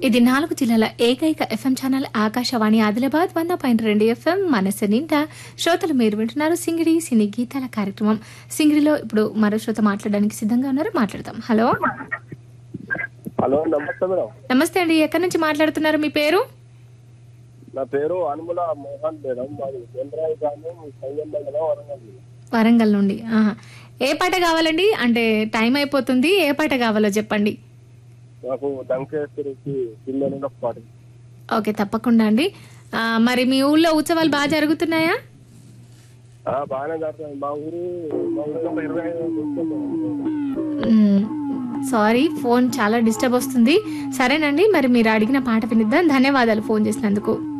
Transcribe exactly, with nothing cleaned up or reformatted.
ఇది నాలుగు జిల్లాల ఏకైక ఎఫ్ఎం ఛానల్ ఆకాశవాణి ఆదిలాబాద్ వంద పాయింట్ రెండు ఎఫ్ఎం మనసు నిండా. శ్రోతలు మీరు వింటున్నారు సింగిడి సినీ గీతాల కార్యక్రమం. సింగిడిలో ఇప్పుడు మరో శ్రోత మాట్లాడడానికి సిద్ధంగా ఉన్నారు, మాట్లాడదాం. హలో హలో, నమస్తే మేడం. నమస్తే అండి, ఎక్కడి నుంచి మాట్లాడుతున్నారు? మీ పేరు? నా పేరు అనుముల మోహన్ మేడం. మాది చంద్రాయి గ్రామం, సంగం మండలం, వరంగల్. వరంగల్ నుండి. ఆహా. ఏ పాట కావాలండి? అంటే టైం అయిపోతుంది, ఏ పాట కావాలో చెప్పండి. నాకు దంకేశ్వరికి పిల్లలు పాట. ఓకే, తప్పకుండా అండి. ఆ, మరి మీ ఊళ్ళో ఉత్సవాలు బాగా జరుగుతున్నాయా? బాగానే జరుగుతుంది. మా ఊరు మా ఊరిలో ఒక ఇరవై ఐదు మ్మ్. సారీ, ఫోన్ చాలా డిస్టర్బ్ వస్తుంది. సరేనండి, మరి మీరు అడిగిన పాట వినిద్దాం. ధన్యవాదాలు ఫోన్ చేసినందుకు.